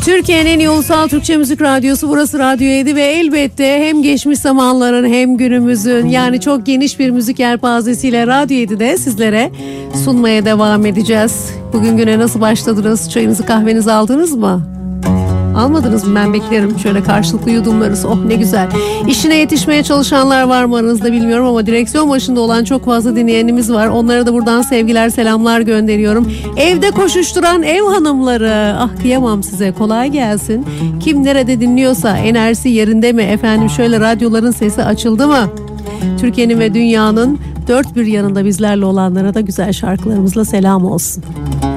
Türkiye'nin en iyi ulusal Türkçe müzik radyosu burası Radyo 7 ve elbette hem geçmiş zamanların hem günümüzün, yani çok geniş bir müzik yelpazesiyle Radyo 7'de sizlere sunmaya devam edeceğiz. Bugün güne nasıl başladınız? Çayınızı kahvenizi aldınız mı? Almadınız mı? Ben beklerim. Şöyle karşılıklı yudumlarız. Oh ne güzel. İşine yetişmeye çalışanlar var mı aranızda bilmiyorum ama direksiyon başında olan çok fazla dinleyenimiz var. Onlara da buradan sevgiler, selamlar gönderiyorum. Evde koşuşturan ev hanımları. Ah kıyamam size. Kolay gelsin. Kim nerede dinliyorsa enerjisi yerinde mi? Efendim şöyle radyoların sesi açıldı mı? Türkiye'nin ve dünyanın dört bir yanında bizlerle olanlara da güzel şarkılarımızla selam olsun.